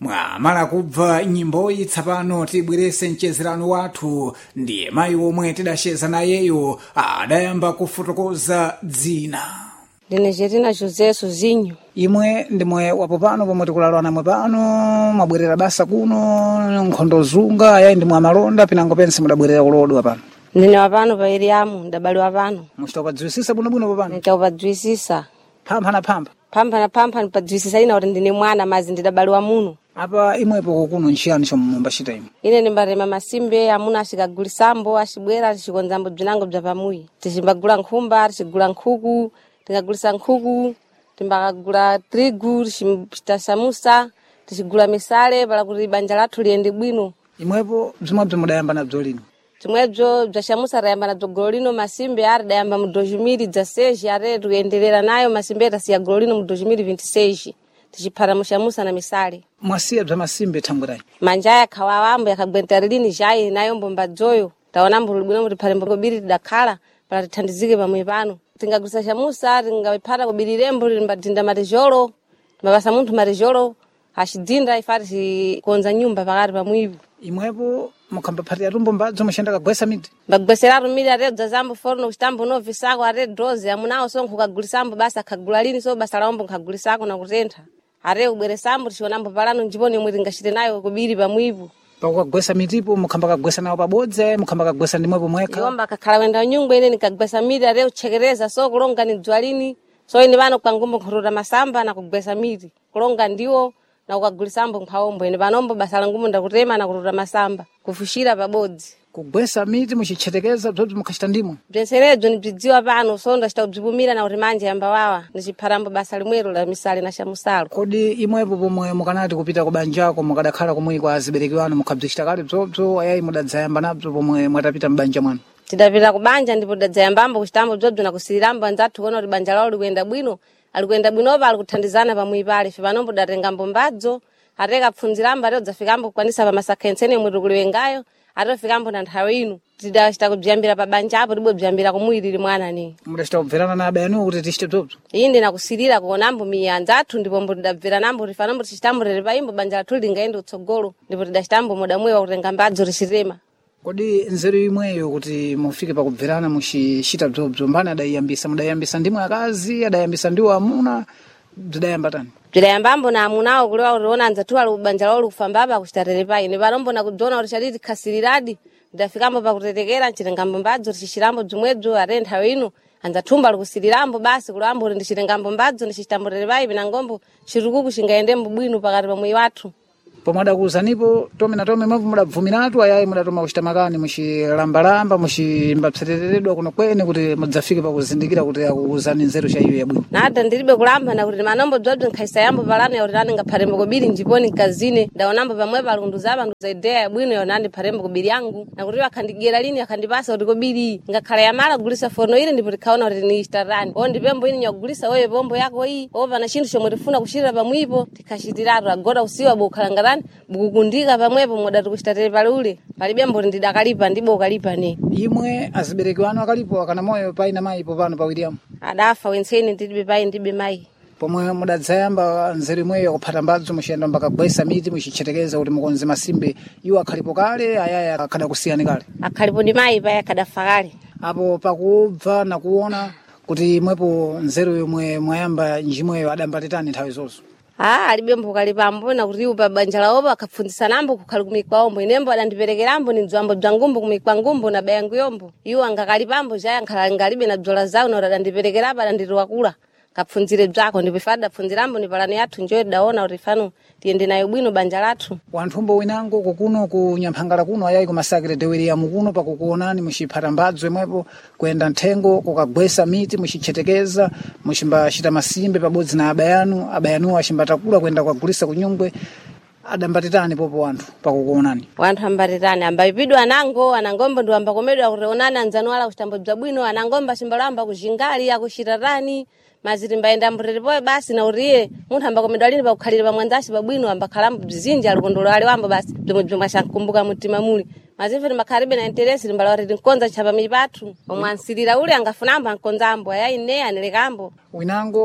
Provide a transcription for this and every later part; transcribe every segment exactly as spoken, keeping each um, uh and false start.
mwamala kubva nyimboyi tsapano tibwerese mchezerano wathu ndiye mayi omwe tidacheza nayeyo adayamba kufotokoza dzina. Ndine Jerina José Sozinho. Imwe ndimwe wapo pano pomwe tikulalwa namwe pano mwabwerera basa kuno nkhondo zunga ayayi ndimwe amalonda pinango pense mudabwerera kulodwa pano. Ndine wapano pa Iriamu ndabaliwa pano. Muchitaupadziwisisa bwinobwino pano? Nditaupadziwisisa. Pampa na pampa? Pampa na pampa ndipadziwisisa ina kuti ndine mwana mazi ndidabaliwa muno. Apa imwepo kukuno nchiyani chomwe mumbachita imwe? Ine ndimbarema masimbe amuna ashikagulisambo ashibwera tishikonzambo bzinango bza pamuyi. Tishimbagula nkhumba, tishigula nkhuku, tingagulisa nkhuku, timbakagula trigu, tishita samusa, tishigula misale para kuti banja lathu liyende bwino. Imwepo bzimwebzo mudayamba nabzo lino? Timwebzo bza samusa rayamba nabzo golo lino, masimbe ari dayamba mu dois mil e dezesseis are tuyenderera nayo masimbe tasiya golo lino mu dois mil e vinte e seis. Tichipara mushamusa na misale. Mwasiya bza masimbe thangwirai? Manjaya khawawambo yakagwentari lini jayi nayo mbomba dzoyo. Taona mbulu bwino kuti pale mbobiri tidakhala para tithandizike pamwe pano. Tingagulisa shamusa tingapara kubiri rembo limbadinda marijolo. Mabasa munthu marijolo ashidinda ifati konza nyumba pakati pamwipo. Imwepo mukhamba phati yatumbo mbadzo mushenda kagwesa miti? Bagweseraro mili aredza zambo forno kuchitambo novi sako ared doze amunawo sonkho kagulisambo basa khagula lini so basa laombo khagulisako na kutentha. Are ubweresambo tishonambo palano njiponi yomwe tingashite nayo kubiri pamwipo. Pakugwesa mitipo mukhamba kagwesa nawo pabodze mukhamba kagwesa ndimwepo mwekha? Yomba kakhala wenda nyungwe ine nikagwesa miti are uchekereza so kulonga ni dzwalini. So ine vano kwangumbo khurura masamba na kugwesa miti. Kulonga ndiwo na ukagulisambo nkhawombo ine panombo basa langumo ndakutema na kurura masamba kufushira pabodzi. Kugwesa miti muchichetekeza bzobzo mukhachita ndimo? Bzenseredzo ndibzidziwa pano so ndachita kubzipumira na kuti manje yamba wawa ndichipharambo basa limwero la misale na shamusalo. Kodi imwepo pomwe mukanati kupita kubanjako mukadakhala komwe kwa azibereki wanu mukhabzichita kale bzobzo ayayi mudadzayamba nabzo pomwe mwatapita mbanja mwanu? Tidapita kubanja ndipo dadzayambambo kuchitambo bzobzo na kusirirambo anzathu kuona kuti banja lawo likuyenda bwino. Alikuyenda bwinopa alikuthandizana pamwe pale ife panombo datengambo mbadzo ateka pfunzirambo ateo dzafikambo kukwanisa pamasakhensene yomwe tikuliwengayo atofikambo na nthawi ino tidachita kubziyambira pa banja apo tibwe bziyambira kumwiriri mwana ni. Mudachita kubverana na abayanu kuti tichite bzobzo? Inde nakusirira kuonambo miyanza athu ndipo mbo tidabveranambo tifanombo tichitambo tere paimbo banja lathu lingayende utsogolo ndipo tidachitambo mudamwewa kutenga mbadzo tichitema. Kodi nzeru imweyo kuti mufike pakubverana muchichita bzobzo mbani adayiyambisa? Mudayambisa ndimwe akazi adayambisa ndiwo amuna bzidayamba tani? Bzidayambambo na amunawo kulewa kuti ona anzathu ali kubanja lawo likufambapa kuchita tere pa ine panombo nakudzona kuti chaditi khasiriradi ndafikambo pakutetekera nchitengambo mbadzo tichichirambo bzimwedzo are nthawi ino anzathumba likusirirambo basi kulambo kuti ndichitengambo mbadzo ndichichitambo tere pa ipi nangombo chitukuku chingayendembo bwino pakati pamwe wathu. Pomwe adakuwuzanipo tome na tome mwepo mudabvumiratu ayayi mudatoma kuchita makani muchilambalamba muchimbapseteteredwa kuno kwene kuti mudzafike pakuzindikira kuti akuwuzani nzeru cha iyo yabwino? Nada ndilibe kulamba na kuti manombo bzobzo nkhaisa yambo palano yakuti nani ngapharembo kubiri njiponi nkazine ndaonambo pamwepo alunduza abanduza ideya yabwino yonani pharembo kubiri yangu na kuti akhandigera lini akhandipasa kuti kubiri ngakhala yamala kugulisa forno ile ndipo tikhaona kuti ni istatani o ndipembo ini nyakugulisa wewe pombo yako iyi opa na chinthu chomwe tifuna kuchitira pamwipo tikhachitiratu agoda usiwa bukhalangala bukukundika pamwepo modati kuchitatele pali ule palibe mboti ndidakalipa ndibo ukalipa ne. Imwe azibereki wanu akalipo akana moyo paina mayi popano pa William? Adafa wenseni ndibe payi ndibe mayi. Pomwe mudadzayamba nzeru imweyo kuphata mbadzo muchiyenda mbakagwesa miti muchichetekeza kuti mukonze masimbe iwo akhalipo kale ayaya akhadakusiyani kale? Akhalipo ndi mayi payi akhadafa kale. Apo pakubva na kuona kuti imwepo nzeru yomwe mwayamba njimweyo adambatitani nthawi zonso? Ah, alibe mbukali pambo na kuti upa banja lawo akapfundisanambo kukhali kumikwaombo inembo adandiperekerambo ni dzwambo dzangumbo kumikwangumbo na bayangu yombo iwo angakali pambo jaya nkhala ngalibe na dzola zawo na adandiperekerapa adandiwakula kapfunzire bzako ndipo fada pfunzirambo ni palani yathu njoye daona kuti fano tiyende nayo bwino banja lathu. Wanthumbo winango kukuno ku Nyamphangala kuno ayayi kumasakire deweri ya mukuno pakukuonani muchiphata mbadzo imwepo kuyenda nthengo kukagwesa miti muchichetekeza muchimbachita masimbe pabodzi na abayanu abayanu achimbatakula kuyenda kugulisa kunyungwe adambatitani popo wanthu pakukuonani? Wanthu ambatitani ambaipidwa anango anangombo ndo ambakomedwa kuti onani anzanu ala kuchitambo bzabwino anangombo achimbalamba kujingali akushitatani maziri mbaenda mburerepoe basi na uriye munthu ambakomedwa lini pakukhalira pamwanzashi pabwino ambakhalambo bzinji alikondolo ali wambo basi bzomwe bzomwe ashankumbuka mtima muli mazimve limakhalibe na interesi limbalawa titi nkonza chapa mipathu omwe ansirira ule angafunambo ankonzambo ayayi ne anelekambo. Winango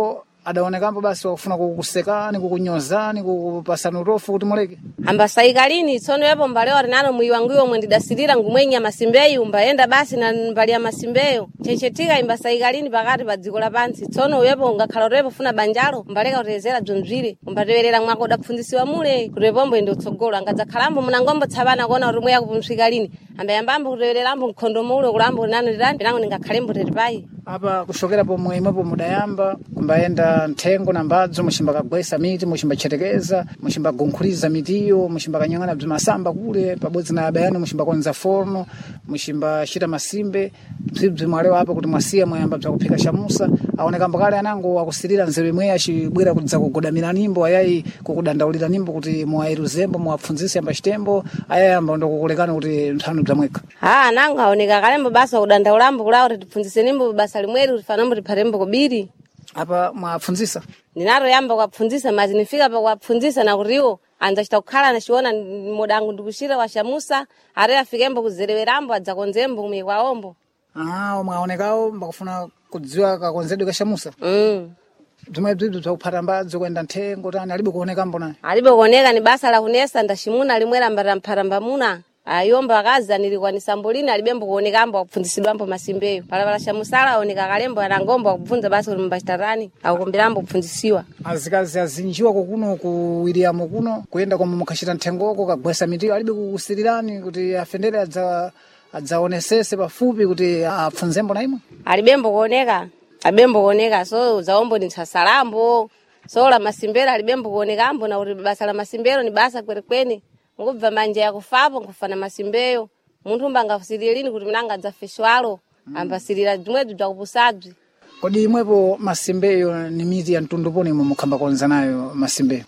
adaonekambo basi wakufuna kukusekani, kukunyozani, kukupasani urofu kuti muleke? Amba saikalini tsono yapo mbale ori nalo mwi wangu yomwe ndidasirira ngumwenya masimbeyo mbayenda basi na mbali ya masimbeyo chechetika imba saikalini pakati pa dziko lapansi tsono yapo ngakhala repo funa banjalo mbaleka utezera dzonzwire mbatewerera mwako dapfunzisiwa mule kurepombo ndi utsogolo angadzakhalambo munangombo tsapana kuona kuti mwe yakupumswika lini amba yambambo kutewererambo mkhondo mulo kulambo nano lirani nango ndingakhalembo tetipai apa kushokera pomwe imwepo mudayamba kumbayenda nthengo na mbadzo mushimba kagwesa miti mushimba chetekeza mushimba gonkhuliza mitiyo mushimba kanyang'ana bzimasamba kule pabodzi na abayani mushimba konza forno mushimba shita masimbe bzibzi mwalewa apa kuti mwasiya mwayamba bzakuphika shamusa aonekambo kale anango akusirira nzeru imwe achibwera kudza kugodamira nimbo ayayi kukudandaulira nimbo kuti muwairuzembo muwapfunzise amba chitembo ayayi amba ndokukulekana kuti nthanu bzamweka ha anango aoneka kalembo basa kudandaulambo kulawo kuti tipfunzise nimbo basa limweri ufanambo tiphatembo kubiri apa mwapfunzisa ninaro yamba kwapfunzisa mazi nifika pa kwapfunzisa na kuriwo anza chita kukhala na chiona modangu ndikushira wa shamusa are afikembo kuzerewerambo adzakonzembo kumwe kwaombo ah mwaonekawo mbakufuna kudziwa kakonzedwe ka shamusa mm bzimwe bzibzi bzakuphata mbadzo kwenda nthengo tani alibe kuonekambo naye alibe kuoneka ni basa la kunesa ndashimuna limwera mbara mpharamba muna ayomba akaza nilikwanisa mbolini alibembo kuonekambo akupfunzisidwambo masimbeyo palapala shamusala aoneka kalembo anangombo akupfunza basi kuti mbashitarani akukomberambo kupfunzisiwa azikazi azinjiwa kukuno kuwiriamo kuno kuyenda kwa mukhashita nthengoko kagwesa mitiyo alibe kukusirirani kuti afendere adza adzaonesese pafupi kuti apfunzembo na imwe alibembo kuoneka abembo kuoneka so zaombo ni tsasalambo so la masimbero alibembo kuonekambo na kuti basa la masimbero ni basa kwerekwene ngubva manje yakufapo nkufana masimbeyo munthu mbangafusirire lini kuti mnanga adzafeshwalo ambasirira dzimwedzo dzakupusabzi kodi imwepo masimbeyo ni miti ya mtundu poni imwe mukhamba konza nayo masimbeyo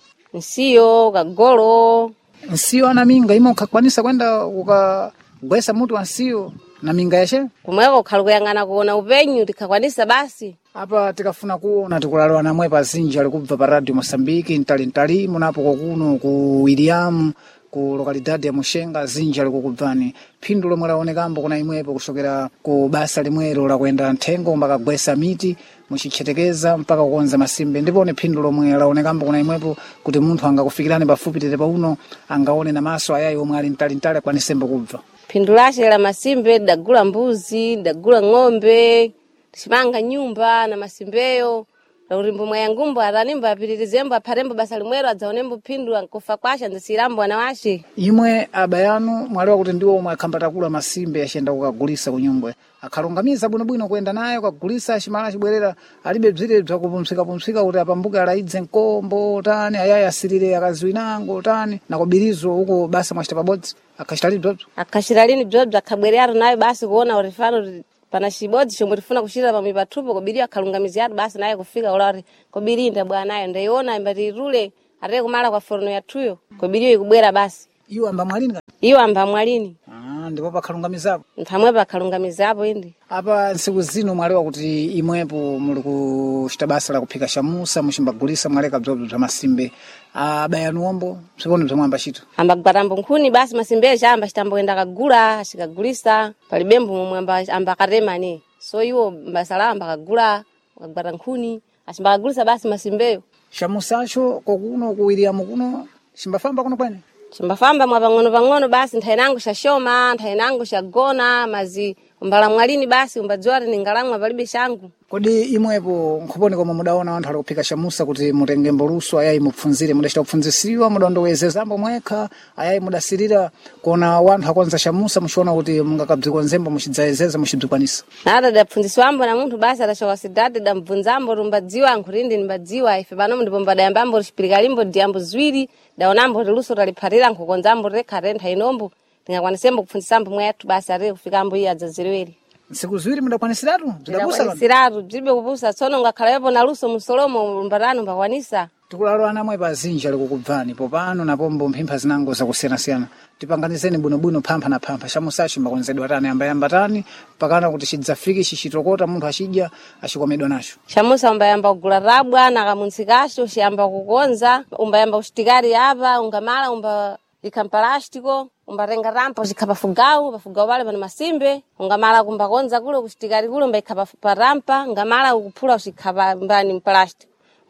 nsiyo kagolo nsiyo ana minga imwe ukhakwanisa kwenda ukagwesa mutu wa nsiyo na minga yashe kumweko ukhala kuyang'ana kuona upenyu tikhakwanisa basi apa tikafuna kuona tikulalewa namwe pa zinji ali kubva pa radio Mosambiki ntali ntali munapo kokuno ku William ku lokalidade ya Mushenga zinji ali kukubvani phindu lomwe laonekambo kuna imwepo kushokera ku basa limwero la kwenda nthengo mpaka gwesa miti muchichetekeza mpaka kukonza masimbe ndipo ne phindu lomwe laonekambo kuna imwepo kuti munthu angakufikirane pafupi tete pauno angaone na maso ayayi omwe ali ntali ntali akwanisembo kubva phindu lashe la masimbe dagula mbuzi dagula ng'ombe chimanga nyumba na masimbeyo laurimbo mwayangumbo aranimbo apitirizembo apharembo basa limwero adzaonembo phindu ankufa kwasha ndisirambo anawashe imwe abayanu mwalewa kuti ndiwo omwe akhambatakula masimbe yachenda kukagulisa kunyumbwe akhalungamiza bwinobwino kuyenda nayo kagulisa chimala achibwerera alibe bzire bzakupumsika pumsika kuti apambuke alaidze nkombo tani ayayi asirire akaziwinango tani nakobirizo uko basa mwachita pabodzi akhachita lini bzobzo akhachita lini bzobzo akhabwerera nayo basi kuona urifano pana shibodzi chomwe tifuna kushira pamwe pathupo kobiri akhalungamiziyatu basi naye kufika ulari kobirinda bwanayo ndaiona imbati rule areke kumala kwa forno yathuyo kobiriyo ikubwera basi iwo amba mwalini iwo amba mwalini ah ndipo pakhalungamizapo nthamwe pakhalungamizapo indi apa nsiku zino mwalewa kuti imwepo muli kuchita basa la kuphika shamusa mushimbagulisa mwaleka bzobzo bza masimbe abayanu ombo psiponi bzomwe ambachita ambagwatambo nkhuni basi masimbe chamba chitambo kenda kagula achikagulisa palibembo momwe amba amba katemani so iwo mbasala amba kagula kagwata nkhuni achimbagulisa basi masimbeyo shamusacho kokuno kuwiriamo kuno chimbafamba kuno kwene chimbafamba mwa pang'ono pang'ono basi nthainango shashoma nthainango shagona mazi umbala mwalini basi umbadzwari ningalamwa palibe shangu kodi imwepo nkhuponi komwe mudaona anthu ali kuphika shamusa kuti mutengembo luso ayayi mupfunzire mudachita kupfunzisiwa mudandowezezambo mwekha ayayi mudasirira kuona wanthu akonza shamusa mushiona kuti mungakabzikonzembo muchidzayezeza muchibzikwanisa nada dapfunzisiwambo na munthu basi adachoka sidade damvunzambo rumbadziwa ankhurindi nimbadziwa ife panomu ndipo mbadayambambo lixipilikalimbo diyambo ziwiri daonambo kuti luso taliphatira nkhukonzambo rekha rentha inombo tingakwanisembo kupfunzisambo mwethu basi are kufikambo iye adzazirewere nsiku ziwiri mudakwanisiratu zidapusa kwanisiratu zibe kupusa tsono ngakhalapo na luso musolomo mbatano mbakwanisa tikulalo namwe pa zinji ali kukubvani popano napombo mphimpha zinango zakusiyanasiyana tipanganizeni bwinobwino phampha na phampha shamusachi mbakonzedwa tani ambayamba tani pakana kuti chidzafiki chichitokota munthu achidya achikomedwa nacho shamusa umbayamba kugula rabwa na kamuntsikacho chiyamba kukonza umbayamba kuchitikari apa ungamala umba ikampalastiko umbatenga rampa uchikhapa fugau pafugau pale pana masimbe ungamala kumbakonza kule kuchitikari kule umbayikhapa pa rampa ngamala ukuphula uchikhapa mbani mpalastiko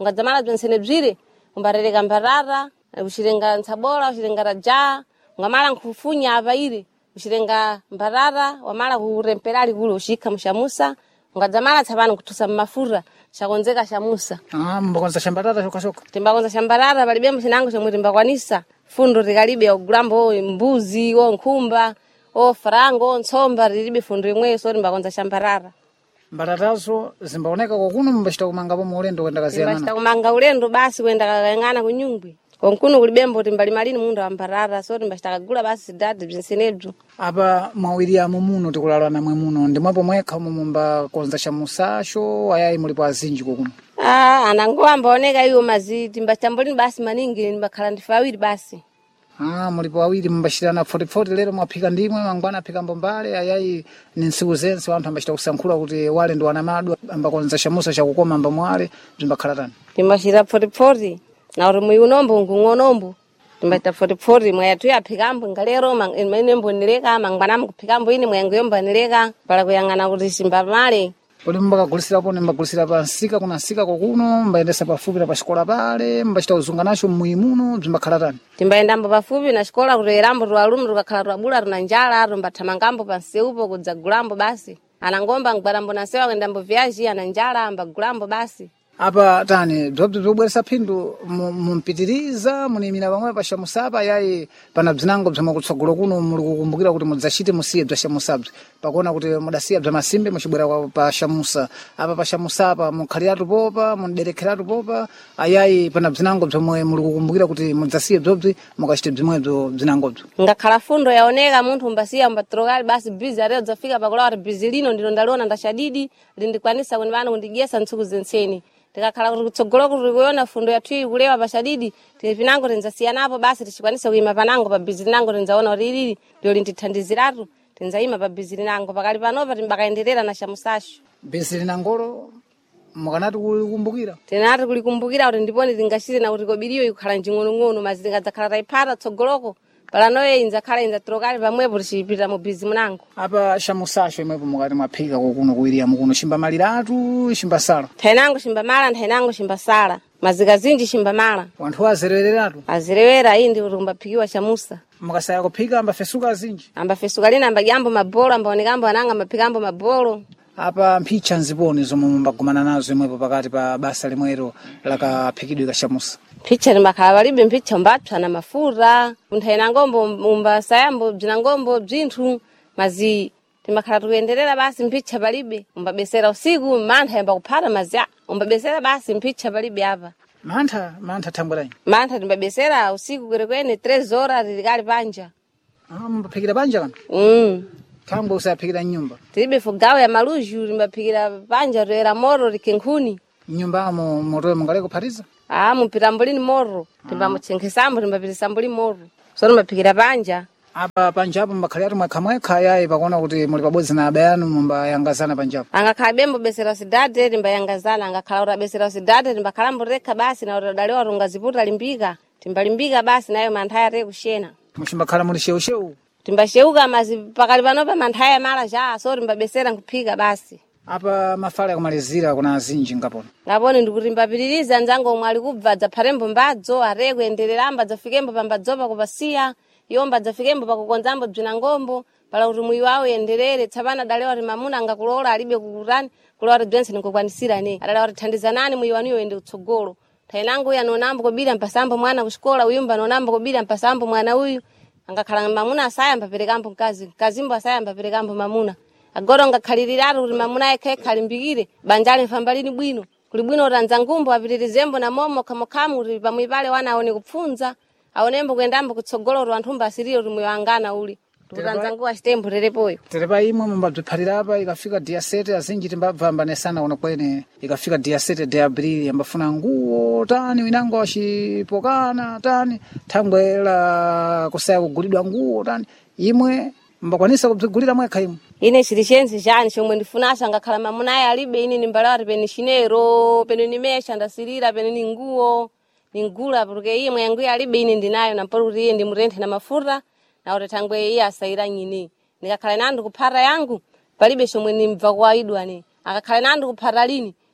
ungadzamala bzensene bzire umbarereka mbarara uchilenga ntsabola uchilenga raja ungamala nkufunya apa ire uchilenga mbarara wamala kuremperali kule ushika mshamusa ungadzamala tsapano kutusa mmafura chakonzeka shamusa. Ah, mbakonza shambarara shoka shoka. Timbakonza shambarara palibe mchinango chomwe timbakwanisa fundo tikalibe ogulambo mbuzi o nkhumba o frango o ntsomba lilibe fundo imwe so timbakonza shambarara. Mbararazo zimbaoneka kokuno mbachita kumanga po ulendo kwenda kaziyangana. Mbachita kumanga ulendo basi kwenda kayangana kunyungwi. Konkuno kulibembo timbali malini munda wa mbarara so timbachita kagula basi dadi bzinsenebzo. Apa mawiri ya mumuno tikulalana mwe muno ndimwapo mwekha mumumba konza shamusasho ayayi mulipo azinji kokuno. Ah, anangoa mbaoneka iyo maziti mbachambulini basi maningi mbakhala ndifawiri basi. Ah, mulipo awiri mbashirana forty forty lero mwaphika ndimwe mangwana aphika mbombale ayayi ni nsiku zense wanthu ambachita kusankhula kuti wale ndo anamadwa ambakonza shamusa chakukoma mbamwale zimbakhala tani. Timbashira forty forty na uri muyunombo ngung'onombo timbachita forty forty mwayatu yaphikambo ngalero mene mboneleka mangwana mukuphikambo ini mwayangu yombaneleka pala kuyang'ana kuti simbamale. Poli mbakagulisira po nimbagulisira pa nsika kuna nsika kokuno mbayendesa pafupi na pasikola pale mbachita uzunga nacho muimuno zimbakhala tani. Timbayendambo pafupi na xikola kuterambo twalumu tukakhala twabula tuna njala tumbathamangambo panseupo kudzagulambo basi anangomba ngwarambo nasewa kwendambo viaji ana njala ambagulambo basi. Apa tani bzobzo bzobweresa phindu mumpitiriza munimira pamwe pa shamusapa yayi pana bzinango bzomwe kutsogolo kuno muli kukumbukira kuti mudzachite musiye bza shamusabzi pakuona kuti mudasiya bza masimbe muchibwera pa shamusa apa pa shamusapa mukhaliratu popa munderekheratu popa ayayi pana bzinango bzomwe muli kukumbukira kuti mudzasiye bzobzi mukachite bzimwebzo bzinangobzo. Ngakhala fundo yaoneka munthu umbasiya umbatrokali basi bizi areo dzafika pakulawa kuti bizi lino ndilo ndaliona ndashadidi lindikwanisa kuti vanu kundidyesa ntsuku zenseni. Tikakhala kuti kutsogolo kuti kuona fundo yathu kulewa pashadidi tinapinango tinzasiyanapo basi tichikwanisa kuima panango pa bizi linango tinzaona kuti ilili ndio lintithandiziratu tinzaima pa bizi linango pakali panopa timbakaenderera na shamusasho. Bizi linangolo mukanati kulikumbukira tinati kulikumbukira kuti ndiponi tingachite na kuti kobiriyo ikukhala njing'onong'ono mazi tingadzakhala tayiphata tsogoloko pala noye inzakhala inzatrokali pamwepo tichipita mu bizi munango. Apa shamusasho imwepo mukati mwaphika kokuno kuiriya mukuno shimbamaliratu shimbasala. Thainango shimbamala nthainango shimbasala mazika zinji shimbamala. Wanthu azerereratu. Azerewera iyi ndi kuti kumbaphikiwa shamusa. Mukasaya kuphika ambafesuka azinji. Ambafesuka lina ambadyambo mabolo ambaonekambo ananga ambaphikambo mabolo. Apa mphicha nziponi zomwe mumbagumana nazo imwepo pakati pa basa limwero lakaphikidwe ka shamusa. Mphicha timbakhala palibe mphicha umbapsa na mafura unthainangombo umbasayambo bzinangombo bzinthu mazi timbakhala tukuyenderera basi mphicha palibe umbabesera usiku mantha yamba kuphata mazi a umbabesera basi mphicha palibe apa. Mantha mantha thangwelani. Mantha timbabesera usiku kwerekwene tres horas tilikali panja. Ah, mbaphikira panja kana? Mm. Khambo usaphikira nyumba. Tilibe fugawo ya maluju timbaphikira panja toera moro likenkhuni. Nyumbamo motoyo mungale kuphatiza? Ah, mupitambo lini moro timbamuchenkhesambo timbapitisambo lini moro so timbaphikira panja. Apa panjapo mbakhaliratu mwekhamwekha yayi pakuona kuti muli pabodzi na abayanu mumbayangazana panjapo. Angakhala bembo besera usidade timbayangazana angakhala utabesera usidade timbakhalambo rekha basi na utadalewa tungaziputa limbika timbalimbika basi nayo manthaya ate kushena. Mushimbakhala muli sheusheu. Timbasheuka mazi pakali panopa manthaya mala ja so timbabesera nkuphika basi. Apa mafala kumalizira kuna azinji ngapona. Ngaponi ndikuti mbapitiriza nzango omwe ali kubva dzaphatembo mbadzo are kuyendereramba dzafikembo pambadzopa kupasiya yomba dzafikembo pakukonzambo bzinangombo pala kuti muyi wawo yenderere tsapana dalewa kuti mamuna angakulola alibe kukutani kulola kuti bzense nikukwanisira ne adalewa kuti thandizanani muyi wanuyo yende utsogolo thainango uyu anonambo kobira mpasambo mwana kuxikola uyumba anonambo kobira mpasambo mwana uyu angakhala mamuna asaya mbaperekambo mkazi mkazimbo asaya mbaperekambo mamuna agora ngakhaliriraru kuti mamuna yekha yekha alimbikire banjale mfamba lini bwino kuli bwino kuti anzangumbo apitirizembo na momo kamokhamu kuti pamwe pale wana aone kupfunza aonembo kuyendambo kutsogolo kuti anthu mbasirire kuti moyo wangana uli kuti anzangu achitembo terepoyo. Terepa imwe mumbabziphalira apa ikafika dia sete azinji timbabvamba nesana ona kwene ikafika dia sete de abril yambafuna nguo tani winango wachipokana tani thangwe la kusaya kugulidwa nguo tani imwe mbakwanisa kubzigulira mwekha imwe. Ine chili chenzi chani chomwe ndifunasa ngakhala mamuna ayi alibe ine nimbalawa kuti peni chinero peni nimesha ndasirira peni ni nguo ningula porque iye mwengu alibe ine ndinayo nampolo kuti iye ndimurenthe na mafuta na kuti thangwe iye asayira nyini nikakhala nandu kuphata yangu palibe chomwe nimbva kuwayidwa ne akakhala nandu kuphata lini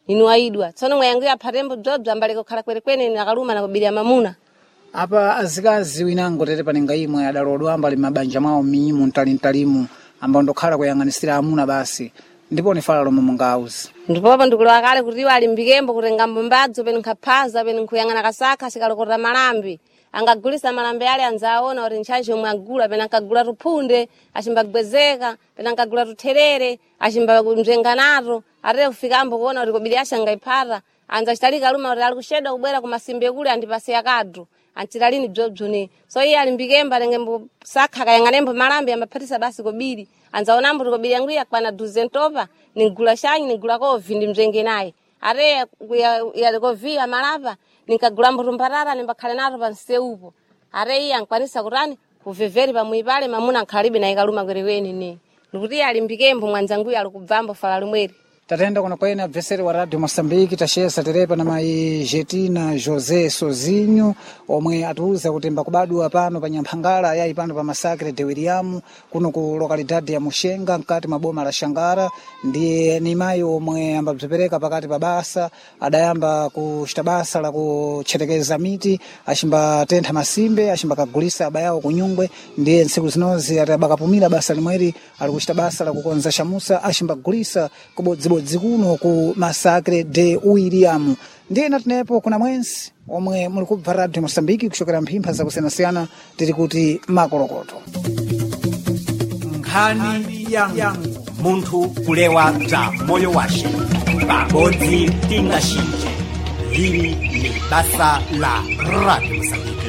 inu aidwa tsono mwayanguya phatembo dzobza ambaleko khala kwerekwene nakaluma nakubirya mamuna apa azikazi winango tete panenga imwe adalodwa ambali mabanja mwawo mimu ntalintalimu amba ndokhala kuyang'anisira amuna basi ndipo nifala lomwe mungauzi ndipopo ndikulowa kale kuti iwo alimbikembo kutenga mbombadzo pene nkhaphaza pene nkuyang'ana kasaka sikalokota malambi angagulisa malambi ale anzaona kuti ntchachi omwe agula pene ankagula tuphunde achimbagwezeka pene ankagula tutherere achimbamzenganato atete kufikambo kuona kuti kobiri ashe angayiphata anza chitalika luma kuti ali kusheda kubwera kumasimbe kule andipasi yakadro antilalini bzobzone so iye alimbikembo atengembo sakha kayang'anembo malambi ambaphatisa basi kobiri anzaonambo kuti kobiri yangu yakwana duzentopa ningula shanyi ningula kovi ndimzenge naye ate yalikoviya malapa ninkagula mbutumbatata nimbakhale nato panseupo ate iye ankwanisa kutani kuveveri pamwipale mamuna ankhalibe naye kaluma kwereweni ne ndikuti iye alimbikembo mwanzanguyo alikubvambo fala lumweri tatenda kuna kwene abveseri wa Radio Moçambique tachesa terepa na mai Jetina José Sozinho omwe atuuza kuti mbakubadwa pano pa Nyamphangala yayi pano pa Masakre de William kuno ku lokalidade ya Mushenga mkati maboma la Shangara ndiye ni mai omwe ambabzipereka pakati pa basa adayamba kuchita basa la kuchetekeza miti achimbatentha masimbe achimbakagulisa abayawo kunyungwe ndiye ntsiku zinozi atabakapumira basa limweri ali kuchita basa la kukonza shamusa achimbagulisa kubodzi dzikuno ku Masakre de William ndiye natinepo kuna mwensi omwe muli kubva Radio Moçambique kuchokera mphimpha zakusiyanasiyana tiri kuti makolokoto nkhani yangu munthu kulewa bza moyo washe pabodzi tingashinje hili ni basa la Radio Moçambique.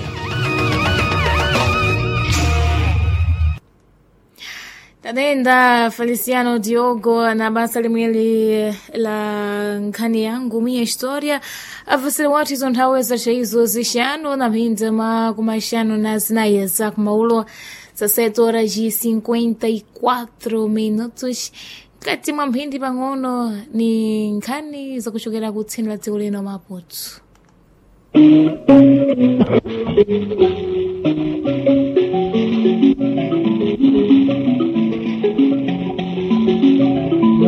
Tadenda Feliciano Diogo na basa limweli la nkhani yangu minha história avasiri watu izo nthawe zace izo zixanu na mphindza ma kumaxanu na zinayeza kumaulo za sete horas e cinquenta e quatro minutos kati mwa mphindi pang'ono ni nkhani zakuchokera kutsini la dziko lino Maputo.